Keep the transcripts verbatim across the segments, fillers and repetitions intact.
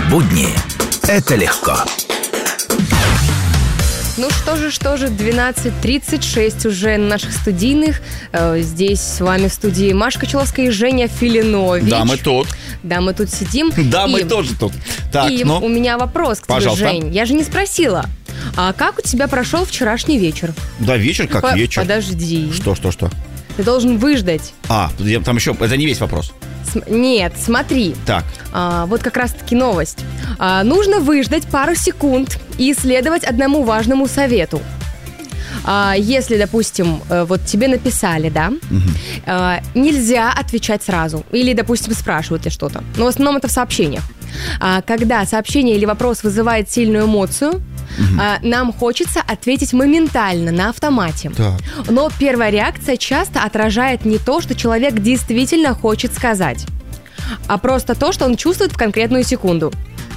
Будни – это легко. Ну что же, что же, двенадцать тридцать шесть уже наших студийных. Здесь с вами в студии Маша Кочеловская и Женя Филинович. Да, мы тут. Да, мы тут сидим. Да, и... мы тоже тут. Так, и ну, у меня вопрос к тебе, пожалуйста. Жень. Я же не спросила, а как у тебя прошел вчерашний вечер? Да, вечер как По- вечер. Подожди. Что, что, что? Ты должен выждать. А, там еще, это не весь вопрос. См- Нет, смотри. Так. А, вот как раз-таки новость. А, нужно выждать пару секунд и следовать одному важному совету. А, если, допустим, э, вот тебе написали, да, Угу. а, нельзя отвечать сразу. Или, допустим, спрашивают тебя что-то. Но в основном это в сообщениях. А, когда сообщение или вопрос вызывает сильную эмоцию, Угу. а, нам хочется ответить моментально, на автомате. Так. Но первая реакция часто отражает не то, что человек действительно хочет сказать, а просто то, что он чувствует в конкретную секунду.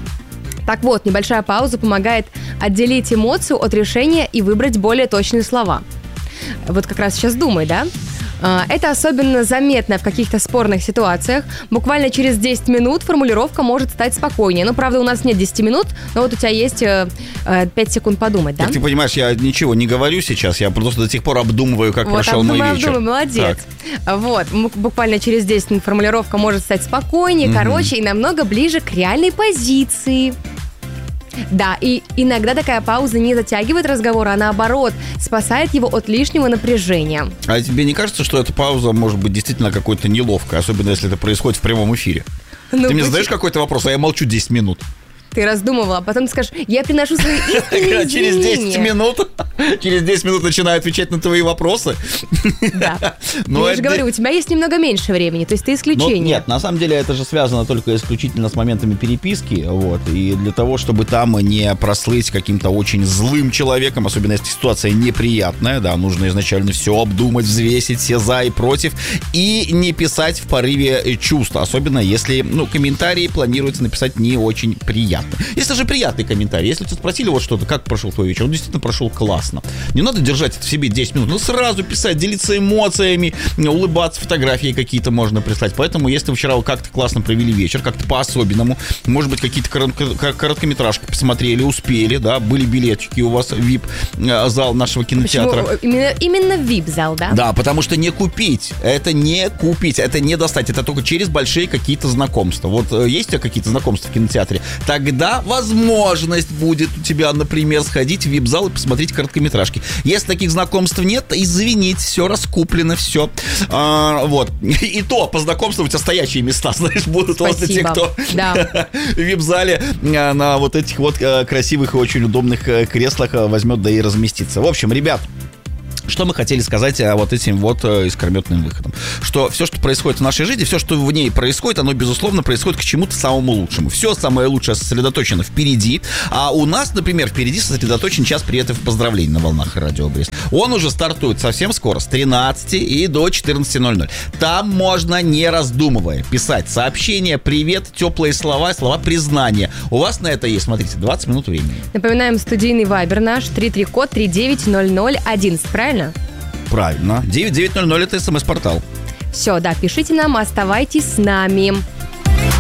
Так вот, небольшая пауза помогает отделить эмоцию от решения и выбрать более точные слова. Вот как раз сейчас думай, да? А, Это особенно заметно в каких-то спорных ситуациях. Буквально через десять минут формулировка может стать спокойнее. Ну, правда, у нас нет десяти минут, но вот у тебя есть э, э, пять секунд подумать, да? Как ты понимаешь, я ничего не говорю сейчас, я просто до сих пор обдумываю, как Вот, прошел мой обдумай, вечер. обдумай, молодец. Так. Вот, м- буквально через десять минут формулировка может стать спокойнее, Мгм. короче и намного ближе к реальной позиции. Да, и иногда такая пауза не затягивает разговор, а наоборот, спасает его от лишнего напряжения. А тебе не кажется, что эта пауза может быть действительно какой-то неловкой, особенно если это происходит в прямом эфире? Ну, Ты мне почему? задаешь какой-то вопрос, а я молчу десять минут. Ты раздумывала, а потом ты скажешь, я приношу свои искренние Через десять извинения. минут, через десять минут начинаю отвечать на твои вопросы. Да. Ну, Я же это- говорю, у тебя есть немного меньше времени, то есть ты Ну, исключение. нет, на самом деле это же связано только исключительно с моментами переписки, вот, и для того, чтобы Там не прослыть каким-то очень злым человеком, особенно если ситуация неприятная, да, нужно изначально все обдумать, взвесить, все за и против, и не писать в порыве чувств, особенно если, ну, комментарии планируется написать не очень приятно. Если же приятный комментарий, если тебя спросили вот что-то, как прошел твой вечер, он действительно прошел классно. Не надо держать это в себе десять минут, ну, сразу писать, делиться эмоциями, улыбаться, фотографии какие-то можно прислать. Поэтому, если вы вчера как-то классно провели вечер, как-то по-особенному, может быть, какие-то коротко- короткометражки посмотрели, успели, да, были билетчики у вас в ви ай-зал нашего кинотеатра. Почему? Именно, именно ви ай пи-зал, да? Да, потому что не купить, это не купить, это не достать, это только через большие какие-то знакомства. Вот э, есть у тебя какие-то знакомства в кинотеатре, тогда возможность будет у тебя, например, сходить в ви ай-зал и посмотреть короткометражки. Если таких знакомств нет, извините, все раскуплено, все. А, вот. И то, по знакомству у тебя стоячие места, знаешь, будут возле тех, Спасибо. кто Да. в ви ай-зале а, на вот этих вот а, красивых и очень удобных а, креслах а, возьмет, да и разместится. В общем, ребят, что мы хотели сказать а, вот этим вот а, искрометным выходом? Что все, что происходит в нашей жизни, все, что в ней происходит, оно, безусловно, происходит к чему-то самому лучшему. Все самое лучшее сосредоточено впереди. А у нас, например, впереди сосредоточен час приветов и поздравлений на волнах Радио Брест. Он уже стартует совсем скоро, с тринадцати и до четырнадцати ноль-ноль. Там можно, не раздумывая, писать сообщения, привет, теплые слова, слова признания. У вас на это есть, смотрите, двадцать минут времени. Напоминаем, студийный вайбер наш, три три код три девять ноль ноль одиннадцать, правильно? Правильно. девять девять ноль ноль это смс-портал. Все, да, пишите нам, оставайтесь с нами.